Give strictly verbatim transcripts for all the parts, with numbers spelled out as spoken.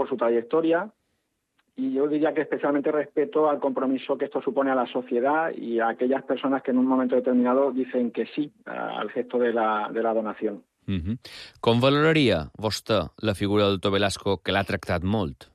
por su trayectoria y yo diría que especialmente respeto al compromiso que esto supone a la sociedad y a aquellas personas que en un momento determinado dicen que sí al gesto de la, de la donación. Uh-huh. Com valoraria vostè la figura del doctor Velasco, que l'ha tractat molt?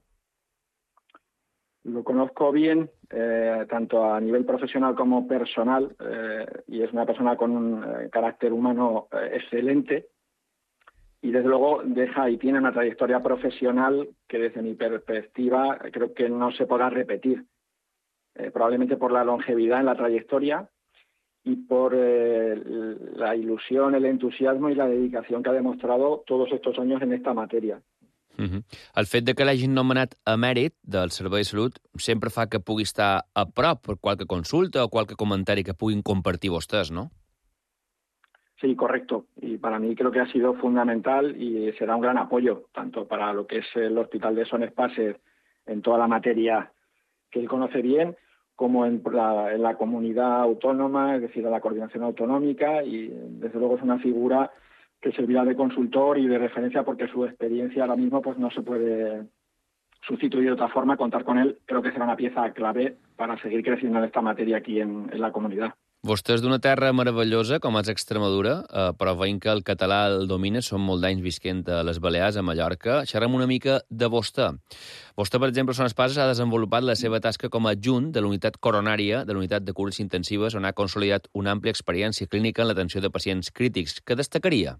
Lo conozco bien, eh, tanto a nivel profesional como personal, eh, y es una persona con un eh, carácter humano eh, excelente, y desde luego deja y tiene una trayectoria profesional que desde mi perspectiva creo que no se podrá repetir, eh, probablemente por la longevidad en la trayectoria y por eh, la ilusión, el entusiasmo y la dedicación que ha demostrado todos estos años en esta materia. Uh-huh. El fet de que l'hagin nomenat emèrit del Servei de Salut sempre fa que pugui estar a prop per qualque consulta o qualque comentari que puguin compartir vostès, ¿no? Sí, correcto. Y para mí creo que ha sido fundamental y será un gran apoyo, tanto para lo que es el Hospital de Son Espases en toda la materia que él conoce bien, como en la, en la comunidad autónoma, es decir, a la coordinación autonómica, y desde luego es una figura que servirá de consultor y de referencia porque su experiencia ahora mismo pues no se puede sustituir de otra forma. Contar con él creo que será una pieza clave para seguir creciendo en esta materia aquí en, en la comunidad. Vostè és d'una terra meravellosa, com és Extremadura, eh, però veient que el català el domina, són molt d'anys visquent a les Balears, a Mallorca. Xerrem una mica de vostè. Vostè, per exemple, a Son Espases ha desenvolupat la seva tasca com a adjunt de la unitat coronària de la unitat de cures intensives, on ha consolidat una àmplia experiència clínica en l'atenció de pacients crítics. Què destacaria?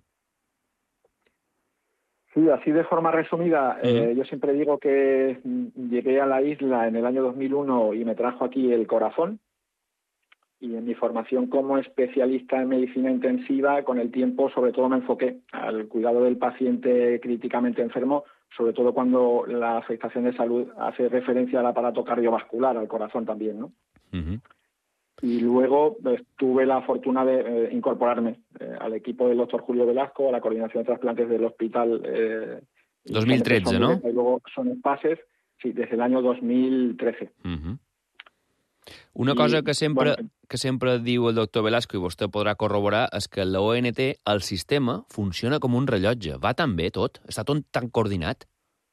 Sí, así de forma resumida, uh-huh. eh, yo siempre digo que llegué a la isla en el año dos mil uno y me trajo aquí el corazón. Y en mi formación como especialista en medicina intensiva, con el tiempo sobre todo me enfoqué al cuidado del paciente críticamente enfermo, sobre todo cuando la afectación de salud hace referencia al aparato cardiovascular, al corazón también, ¿no? Uh-huh. Y luego pues, tuve la fortuna de eh, incorporarme eh, al equipo del doctor Julio Velasco, a la coordinación de trasplantes del hospital. Eh, dos mil tretze, ¿no? Y luego Son Espases, sí, desde el año dos mil trece. Uh-huh. Una cosa que sempre, bueno, que sempre diu el doctor Velasco, i vostè podrà corroborar, és que la O N T, el sistema, funciona com un rellotge. Va tan bé tot? Està tot tan coordinat?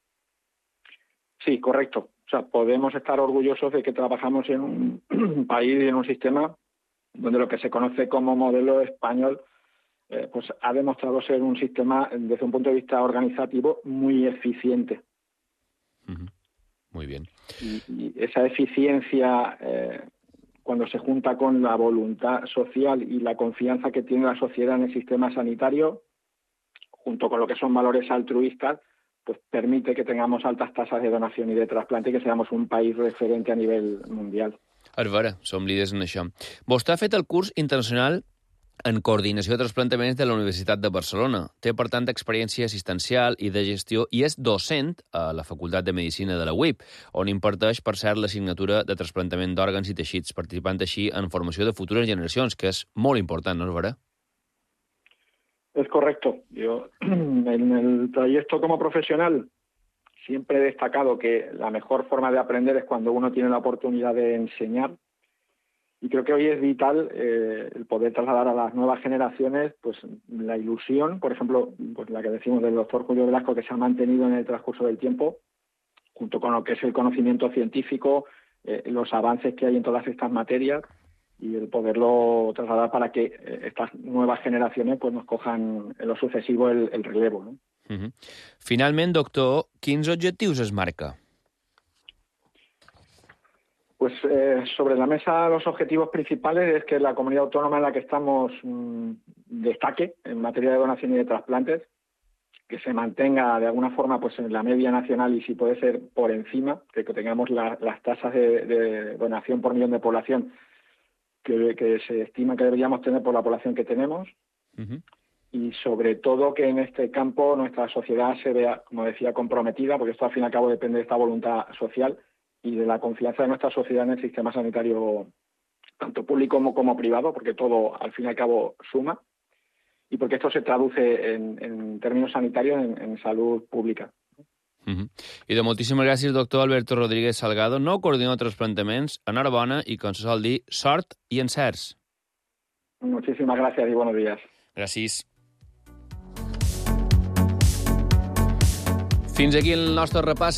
Sí, correcto. O sea, podemos estar orgullosos de que trabajamos en un país y en un sistema donde lo que se conoce como modelo español eh, pues ha demostrado ser un sistema, desde un punto de vista organizativo, muy eficiente. Uh-huh. Muy bien. Y, y esa eficiencia, eh, cuando se junta con la voluntad social y la confianza que tiene la sociedad en el sistema sanitario, junto con lo que son valores altruistas, pues permite que tengamos altas tasas de donación y de trasplante y que seamos un país referente a nivel mundial. A veure, som líders en això. Vostè ha fet el curs internacional en coordinació de trasplantaments de la Universitat de Barcelona. Té, per tant, experiència assistencial i de gestió i és docent a la Facultat de Medicina de la U I P, on imparteix, per cert, l'assignatura de trasplantament d'òrgans i teixits, participant així en formació de futures generacions, que és molt important, no és vera? Es correcto. Yo, en el trayecto como profesional, siempre he destacado que la mejor forma de aprender es cuando uno tiene la oportunidad de enseñar. Y creo que hoy es vital eh, el poder trasladar a las nuevas generaciones pues la ilusión, por ejemplo, pues la que decimos del doctor Julio Velasco, que se ha mantenido en el transcurso del tiempo, junto con lo que es el conocimiento científico, eh, los avances que hay en todas estas materias, y el poderlo trasladar para que eh, estas nuevas generaciones pues nos cojan en lo sucesivo el, el relevo, ¿no? Uh-huh. Finalment, doctor, quins objectius es marca? Pues eh, sobre la mesa los objetivos principales es que la comunidad autónoma en la que estamos mmm, destaque en materia de donación y de trasplantes, que se mantenga de alguna forma pues en la media nacional y si puede ser por encima, que, que tengamos la, las tasas de, de donación por millón de población que, que se estima que deberíamos tener por la población que tenemos. Uh-huh. Y sobre todo que en este campo nuestra sociedad se vea, como decía, comprometida, porque esto al fin y al cabo depende de esta voluntad social y de la confianza de nuestra sociedad en el sistema sanitario, tanto público como, como privado, porque todo al fin y al cabo suma, y porque esto se traduce en, en términos sanitarios en, en salud pública. Uh-huh. I de moltíssimes gràcies, doctor Alberto Rodríguez Salgado, nou coordinador de trasplantaments. Enhorabona i, com se sol dir, sort i encerts. Muchísimas gracias y buenos días. Gràcies. Fins aquí el nostre repàs.